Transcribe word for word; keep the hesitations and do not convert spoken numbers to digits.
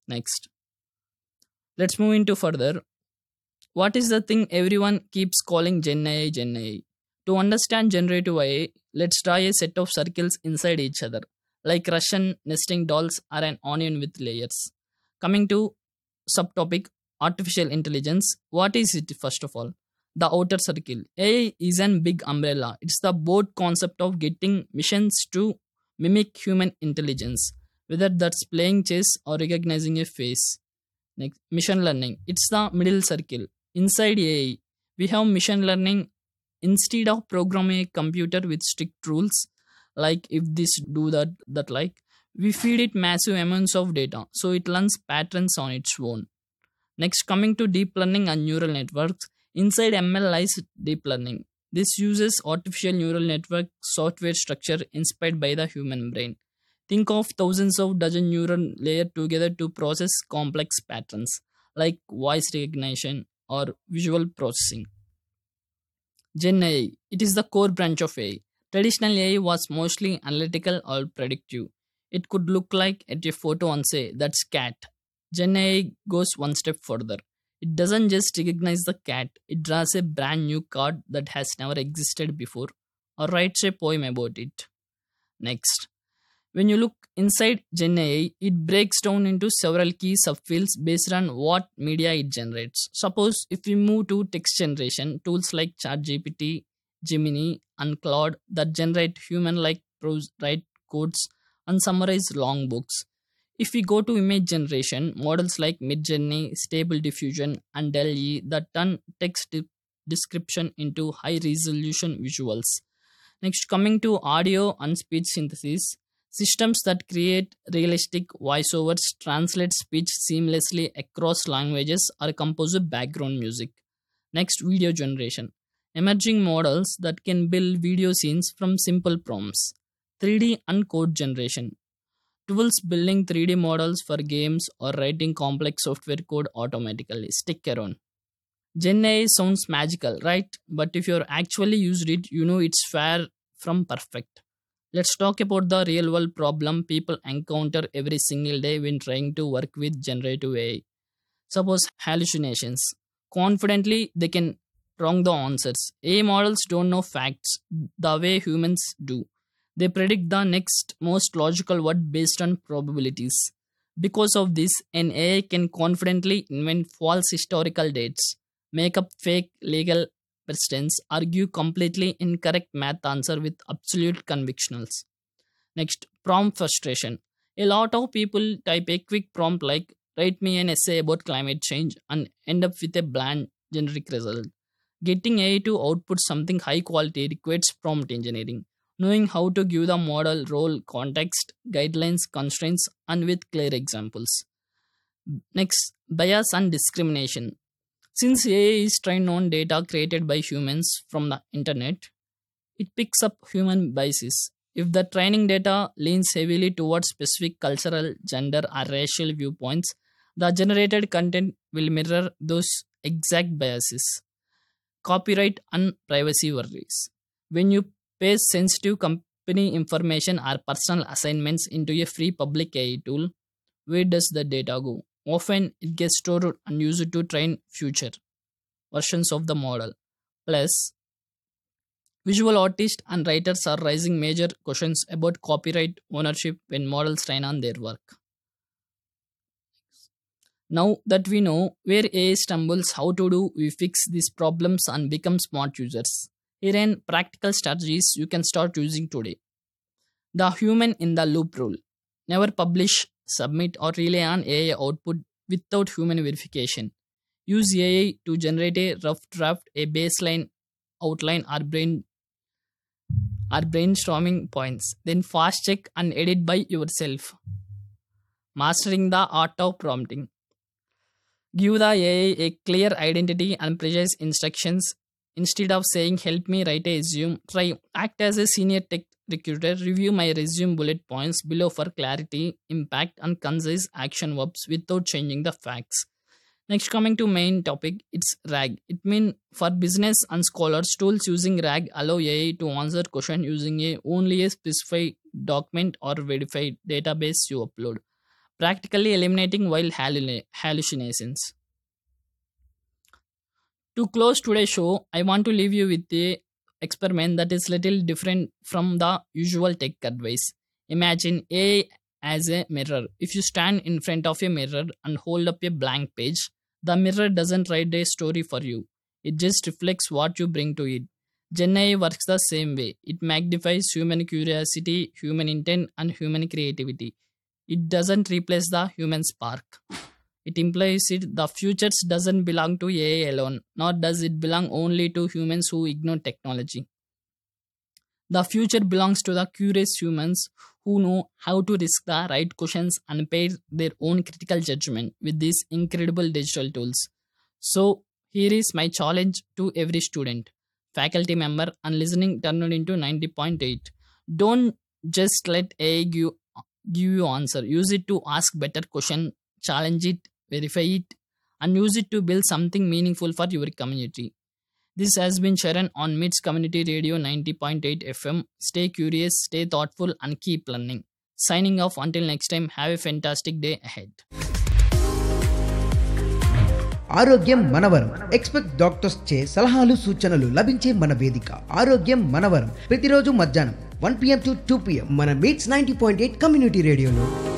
Next, let's move into further. What is the thing everyone keeps calling Gen A I, Gen A I? To understand generative A I, let's draw a set of circles inside each other, like Russian nesting dolls or an onion with layers. Coming to subtopic artificial intelligence, what is it first of all? The outer circle. A I is an big umbrella. It's the broad concept of getting machines to mimic human intelligence, whether that's playing chess or recognizing a face. Next, machine learning. It's the middle circle. Inside A I, we have machine learning. Instead of programming a computer with strict rules, like if this do that, that like, we feed it massive amounts of data, so it learns patterns on its own. Next, coming to deep learning and neural networks. Inside M L lies deep learning. This uses artificial neural network software structure inspired by the human brain. Think of thousands of dozen neuron layers together to process complex patterns like voice recognition or visual processing. Gen A I. It is the core branch of A I. Traditional A I was mostly analytical or predictive. It could look like at a photo and say, that's cat. Gen A I goes one step further. It doesn't just recognize the cat, it draws a brand new card that has never existed before or writes a poem about it. Next, when you look inside Gen A I, it breaks down into several key subfields based on what media it generates. Suppose if we move to text generation, tools like ChatGPT, Gemini, and Claude that generate human-like prose, write codes, and summarize long books. If we go to image generation, models like Midjourney, Stable Diffusion, and D A L L-E that turn text de- description into high-resolution visuals. Next, coming to audio and speech synthesis, systems that create realistic voiceovers, translate speech seamlessly across languages, or compose background music. Next, video generation. Emerging models that can build video scenes from simple prompts. three D and code generation. Tools building three D models for games or writing complex software code automatically. Stick around. Gen A I sounds magical, right? But if you're actually used it, you know it's far from perfect. Let's talk about the real world problem people encounter every single day when trying to work with generative A I. Suppose hallucinations. Confidently, they can wrong the answers. A I models don't know facts the way humans do. They predict the next most logical word based on probabilities. Because of this, an A I can confidently invent false historical dates, make up fake legal precedents, argue completely incorrect math answer with absolute convictions. Next, prompt frustration. A lot of people type a quick prompt like write me an essay about climate change and end up with a bland generic result. Getting A I to output something high quality requires prompt engineering, knowing how to give the model role, context, guidelines, constraints, and with clear examples. Next, bias and discrimination. Since A I is trained on data created by humans from the internet, it picks up human biases. If the training data leans heavily towards specific cultural, gender, or racial viewpoints, the generated content will mirror those exact biases. Copyright and privacy worries. When you paste sensitive company information or personal assignments into a free public A I tool, where does the data go? Often it gets stored and used to train future versions of the model. Plus, visual artists and writers are raising major questions about copyright ownership when models train on their work. Now that we know where A I stumbles, how to do we fix these problems and become smart users? Here are practical strategies you can start using today. The human in the loop rule. Never publish, submit, or rely on A I output without human verification. Use A I to generate a rough draft, a baseline outline, or brain or brainstorming points. Then fast check and edit by yourself. Mastering the art of prompting. Give the A I a clear identity and precise instructions. Instead of saying, help me write a resume, try act as a senior tech recruiter. Review my resume bullet points below for clarity, impact, and concise action verbs without changing the facts. Next, coming to main topic, it's RAG. It means for business and scholars, tools using RAG allow A I to answer question using a only a specified document or verified database you upload. practically eliminating wild hallu- hallucinations. To close today's show, I want to leave you with a experiment that is little different from the usual tech advice. Imagine A I as a mirror. If you stand in front of a mirror and hold up a blank page, the mirror doesn't write a story for you. It just reflects what you bring to it. Gen A I works the same way. It magnifies human curiosity, human intent, and human creativity. It doesn't replace the human spark. It implies it the futures doesn't belong to A I alone, nor does it belong only to humans who ignore technology. The future belongs to the curious humans who know how to risk the right questions and pair their own critical judgment with these incredible digital tools. So, here is my challenge to every student, faculty member, and listening turned into ninety point eight. Don't just let A I give, give you answer. Use it to ask better question, challenge it, verify it, and use it to build something meaningful for your community. This has been Sharon on M I T S Community Radio ninety point eight F M. Stay curious, stay thoughtful, and keep learning. Signing off until next time, have a fantastic day ahead. ఆరోగ్యం మనవరం. Expect doctors చే సలహాలు సూచనలు లభించే మన వేదిక ఆరోగ్యం మనవరం. ప్రతిరోజు మధ్యాహ్నం one PM to two PM మన meets ninety point eight community రేడియోలో.